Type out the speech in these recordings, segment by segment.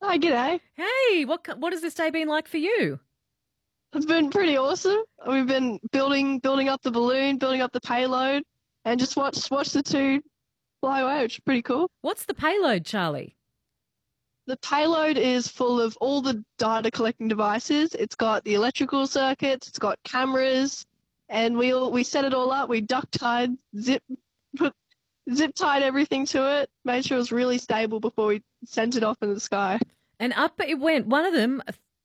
Hi, g'day. Hey, what has this day been like for you? It's been pretty awesome. We've been building up the balloon, building up the payload, and just watch the two fly away, which is pretty cool. What's the payload, Charlie? The payload is full of all the data collecting devices. It's got the electrical circuits, it's got cameras, and we set it all up. We duct tied, put zip tied everything to it, made sure it was really stable before we sent it off into the sky. And up it went, one of them,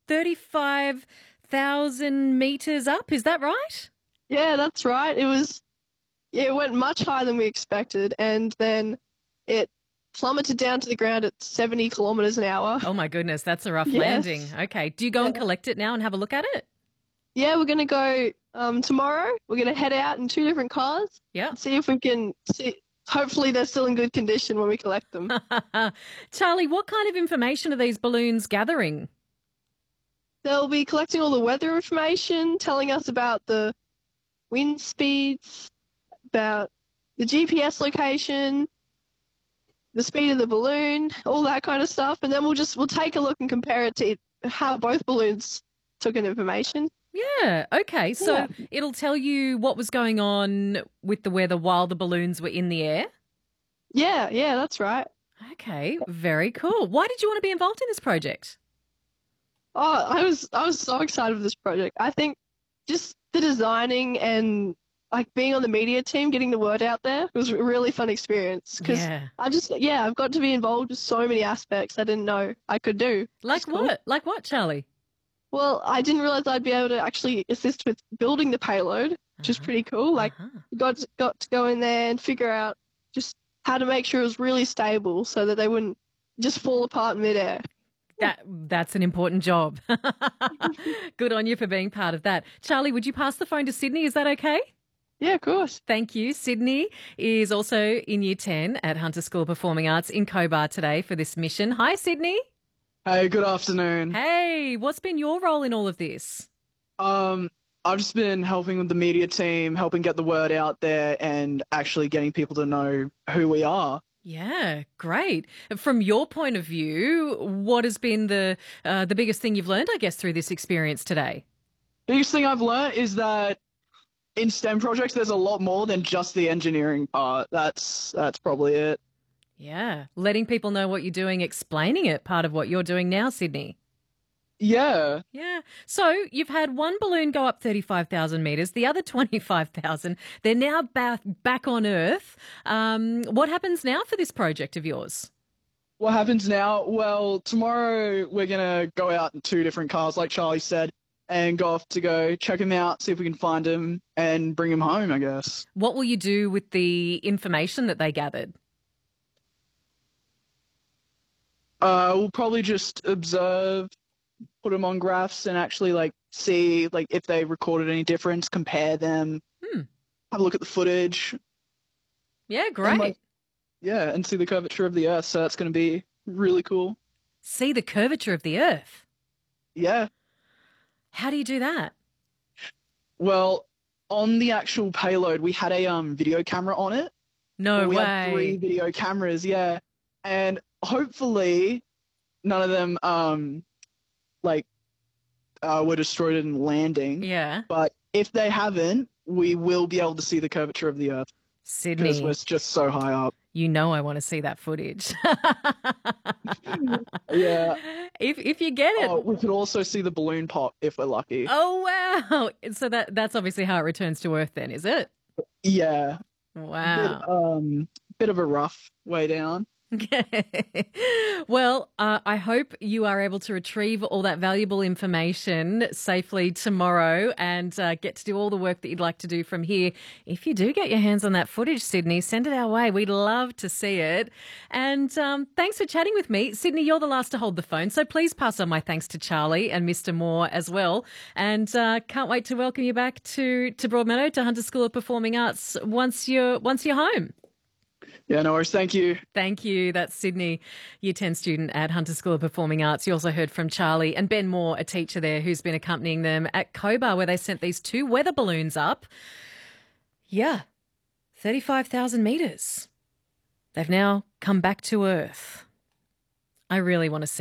35,000 meters up. Is that right? Yeah, that's right. It went much higher than we expected, and then it plummeted down to the ground at 70 kilometers an hour. Oh my goodness, that's a rough landing. Yes. Okay. Do you go and Yeah. collect it now and have a look at it? Yeah, we're gonna go tomorrow. We're gonna head out in two different cars Yeah. and see if we can see. Hopefully, they're still in good condition when we collect them. Charlie, what kind of information are these balloons gathering? They'll be collecting all the weather information, telling us about the wind speeds, about the GPS location, the speed of the balloon, all that kind of stuff, and then we'll take a look and compare it to how both balloons took in information. Yeah. Okay. So Yeah. it'll tell you what was going on with the weather while the balloons were in the air. Yeah, that's right. Okay. Very cool. Why did you want to be involved in this project? Oh, I was so excited for this project. I think just the designing and like being on the media team, getting the word out there was a really fun experience because Yeah. I've got to be involved with so many aspects I didn't know I could do. Like It's cool. what? Like what, Charlie? Well, I didn't realize I'd be able to actually assist with building the payload, which is Uh-huh. pretty cool. Like, Uh-huh. got to go in there and figure out just how to make sure it was really stable so that they wouldn't just fall apart midair. That's an important job. Good on you for being part of that. Charlie, would you pass the phone to Sydney? Is that okay? Yeah, of course. Thank you. Sydney is also in Year 10 at Hunter School of Performing Arts in Cobar today for this mission. Hi, Sydney. Hey, good afternoon. Hey, what's been your role in all of this? I've just been helping with the media team, helping get the word out there and actually getting people to know who we are. Yeah, great. From your point of view, what has been the biggest thing you've learned, I guess, through this experience today? Biggest thing I've learned is that in STEM projects, there's a lot more than just the engineering part. That's probably it. Yeah, letting people know what you're doing, explaining it, part of what you're doing now, Sydney. Yeah. Yeah. So you've had one balloon go up 35,000 meters, the other 25,000. They're now back on Earth. What happens now for this project of yours? What happens now? Well, tomorrow we're gonna go out in two different cars, like Charlie said, and go off to go check him out, see if we can find him, and bring him home, I guess. What will you do with the information that they gathered? We'll probably just observe, put them on graphs, and actually like see like if they recorded any difference, compare them, Hmm. have a look at the footage, Yeah, and great. yeah, and see the curvature of the Earth. So that's going to be really cool. See the curvature of the Earth. Yeah. How do you do that? Well, on the actual payload, we had a video camera on it. No We had three way. video cameras, yeah, and hopefully none of them like were destroyed in landing. Yeah. But if they haven't, we will be able to see the curvature of the Earth because we're Sydney, just so high up. you know I want to see that footage. Yeah. If you get it. Oh, we could also see the balloon pop if we're lucky. Oh wow. So that's obviously how it returns to Earth then, is it? Yeah. Wow. Bit of a rough way down. Well, I hope you are able to retrieve all that valuable information safely tomorrow and get to do all the work that you'd like to do from here. If you do get your hands on that footage, Sydney, send it our way. We'd love to see it. And thanks for chatting with me. Sydney, you're the last to hold the phone, so please pass on my thanks to Charlie and Mr. Moore as well. And can't wait to welcome you back to Broadmeadow, to Hunter School of Performing Arts once you're home. Yeah, no worries. Thank you. Thank you. That's Sydney, Year 10 student at Hunter School of Performing Arts. You also heard from Charlie and Ben Moore, a teacher there who's been accompanying them at Cobar, where they sent these two weather balloons up. Yeah, 35,000 metres. They've now come back to Earth. I really want to see